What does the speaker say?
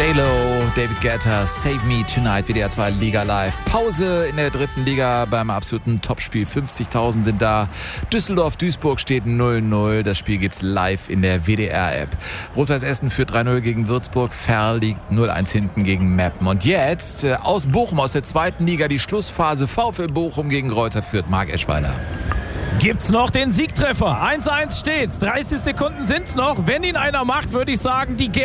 J-Lo, David Guetta, Save Me Tonight, WDR 2 Liga Live. Pause in der dritten Liga beim absoluten Topspiel. 50.000 sind da. Düsseldorf-Duisburg steht 0-0. Das Spiel gibt's live in der WDR-App. Rot-Weiß Essen führt 3-0 gegen Würzburg. Ferl liegt 0-1 hinten gegen Meppen. Und jetzt aus Bochum, aus der zweiten Liga, die Schlussphase. VfL Bochum gegen Greuther Fürth. Marc Eschweiler. Gibt's noch den Siegtreffer? 1-1 steht's. 30 Sekunden sind's noch. Wenn ihn einer macht, würde ich sagen, die